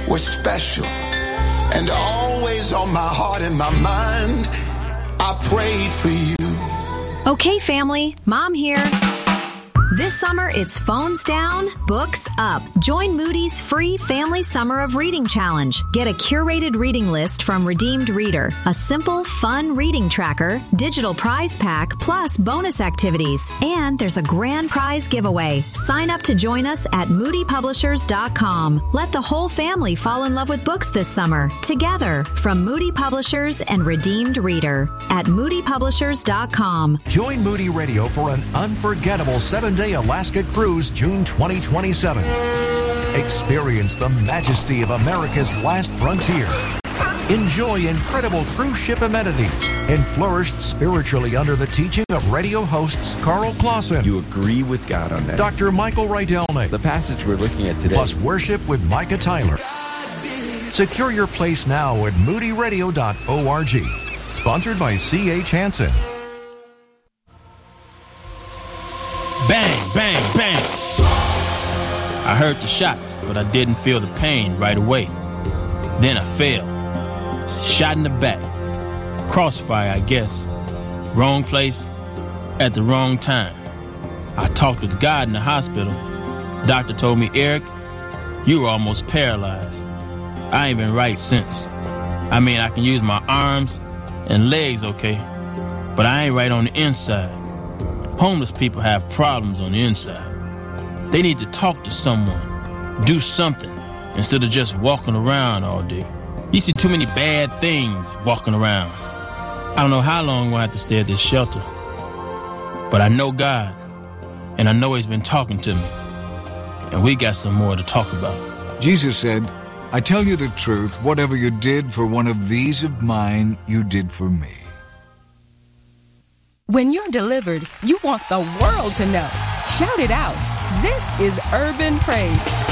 was special and always on my heart and my mind. I prayed for you. Okay, family, Mom here. This summer, it's phones down, books up. Join Moody's free Family Summer of Reading Challenge. Get a curated reading list from Redeemed Reader, a simple, fun reading tracker, digital prize pack, plus bonus activities. And there's a grand prize giveaway. Sign up to join us at moodypublishers.com. Let the whole family fall in love with books this summer. Together, from Moody Publishers and Redeemed Reader at moodypublishers.com. Join Moody Radio for an unforgettable 7-day Alaska cruise, June 2027. Experience the majesty of America's last frontier. Enjoy incredible cruise ship amenities and flourish spiritually under the teaching of radio hosts Carl Clausen. You agree with God on that. Dr. Michael Rydelny. The passage we're looking at today. Plus worship with Micah Tyler. Secure your place now at moodyradio.org. Sponsored by C.H. Hansen. Bang, bang, bang. I heard the shots, but I didn't feel the pain right away. Then I fell. Shot in the back. Crossfire, I guess. Wrong place at the wrong time. I talked with God in the hospital. Doctor told me, Eric, you were almost paralyzed. I ain't been right since. I mean, I can use my arms and legs okay, but I ain't right on the inside. Homeless people have problems on the inside. They need to talk to someone, do something, instead of just walking around all day. You see too many bad things walking around. I don't know how long I'm going to have to stay at this shelter, but I know God, and I know He's been talking to me, and we got some more to talk about. Jesus said, I tell you the truth, whatever you did for one of these of mine, you did for me. When you're delivered, you want the world to know. Shout it out. This is Urban Praise.